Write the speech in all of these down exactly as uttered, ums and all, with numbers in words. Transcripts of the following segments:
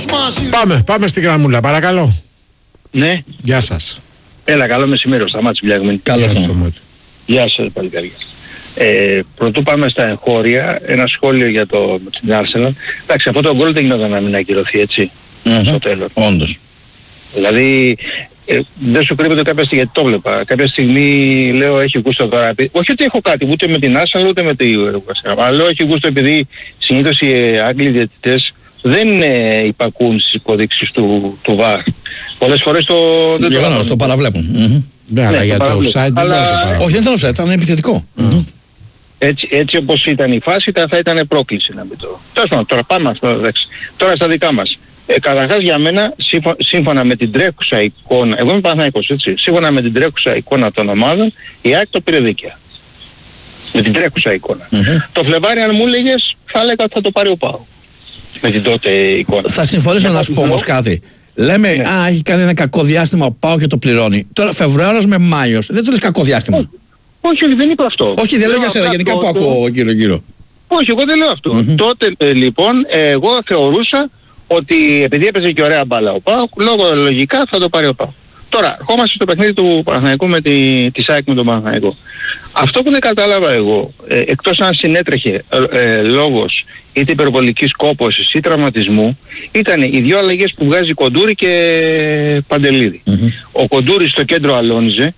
Πάμε, πάμε στην γραμμούλα, παρακαλώ. Ναι. Γεια σας. Έλα, καλό μεσημέρι, Σταμάτης Μπλιαγμένη. Καλώς ήρθατε. Γεια σας, παλικάρια. Ε, πρωτού πάμε στα εγχώρια, ένα σχόλιο για το, την Arsenal. Εντάξει, αυτό το γκολ δεν γινόταν να μην ακυρωθεί, έτσι, mm-hmm. στο τέλος. Όντως. Δηλαδή, ε, δεν σου κρύβεται κάποια στιγμή, γιατί το βλέπα. Κάποια στιγμή λέω έχει γούστο τώρα. Όχι ότι έχω κάτι, ούτε με την Arsenal ούτε με την Arsenal. Αλλά λέω έχει γούστο επειδή συνήθως οι ε, Άγγλοι διαιτητές δεν ε, υπακούν στις υποδείξεις του, του βαρ. Πολλές φορές το... δεν Γεγονός, το, το παραβλέπουν. Mm-hmm. Ναι, αλλά για το offside δεν αλλά... το παραβλέπουν. Όχι, δεν ήταν offside, ήταν επιθετικό. Mm-hmm. Έτσι, έτσι όπως ήταν η φάση θα ήταν πρόκληση να μην το... Τέλος πάντων, τώρα πάμε αυτό, εντάξει. Τώρα στα δικά μας. Ε, καταρχάς για μένα, σύμφω, σύμφωνα με την τρέχουσα εικόνα, εγώ είμαι Παναθηναϊκός, έτσι, σύμφωνα με την τρέχουσα εικόνα των ομάδων, η ΑΕΚ το πήρε δίκαια. Με την τρέχουσα εικόνα. Mm-hmm. Το Φλεβάρι, αν μου έλεγες, θα έλεγα ότι θα το πάρει ο ΠΑΟΚ. Με την τότε εικόνα. Θα συμφωνήσω να σου πω όμως κάτι. Λέμε, ναι. Α, έχει κάνει ένα κακό διάστημα ο ΠΑΟΚ και το πληρώνει. Τώρα Φεβρουάριος με Μάιος, δεν το λες κακό διάστημα. Όχι, όχι, όχι, δεν είπα αυτό. Όχι, δεν λέω για σένα, γενικά που ακούω γύρω-γύρω. Όχι, εγώ δεν λέω αυτό. Mm-hmm. Τότε ε, λοιπόν, ε, εγώ θεωρούσα ότι επειδή έπαιζε και ωραία μπάλα ο ΠΑΟΚ, λόγω λογικά θα το πάρει ο ΠΑΟΚ. Τώρα, ερχόμαστε στο παιχνίδι του Παναθηναϊκού με τη, τη ΣΑΕΚ με τον Παναθηναϊκό. Αυτό που δεν κατάλαβα εγώ, ε, εκτός αν συνέτρεχε ε, ε, λόγος είτε υπερβολικής κόπωσης ή τραυματισμού, ήταν οι δύο αλλαγές που βγάζει Κοντούρη και Παντελίδη. Mm-hmm. Ο Κοντούρης στο κέντρο αλώνιζε,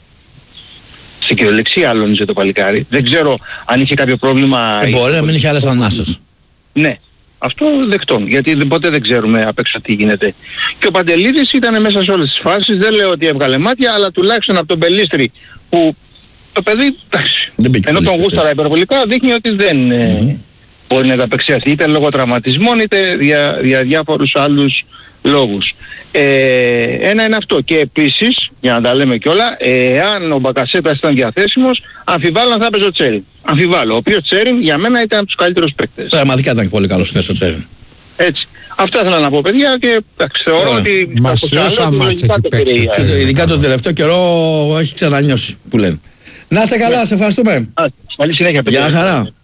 στην κυριολεξία αλώνιζε το παλικάρι. Δεν ξέρω αν είχε κάποιο πρόβλημα... Ε, μπορεί να μην είχε άλλες ανάσες. Ναι. Αυτό δεκτών, γιατί ποτέ δεν ξέρουμε απ' έξω τι γίνεται. Και ο Παντελίδης ήταν μέσα σε όλες τις φάσεις, δεν λέω ότι έβγαλε μάτια, αλλά τουλάχιστον από τον Πελίστρη που το παιδί, ενώ τον γούσταρα υπερβολικά, δείχνει ότι δεν mm-hmm. μπορεί να ανταπεξέλθει είτε λόγω τραυματισμών είτε για, για διάφορους άλλους λόγους. Ε, ένα είναι αυτό. Και επίσης, για να τα λέμε κιόλα, εάν ο Μπακασέτας ήταν διαθέσιμος, αμφιβάλλω αν θα έπαιζε ο Τσέριν. Αμφιβάλλω. Ο οποίος Τσέριν για μένα ήταν από τους καλύτερους παίκτες. Πραγματικά ήταν πολύ καλός χθες ο Τσέριν. Έτσι. Αυτά ήθελα να πω, παιδιά, και εντάξει, θεωρώ Ωραία. ότι... Μασιώσα μάτς έχει παίξει. Ειδικά τον τελευταίο καιρό έχει ξανανιώσει που λένε. Να είστε καλά, σε ευχαριστούμε. Καλή συνέχεια, παιδιά. Γεια χαρά.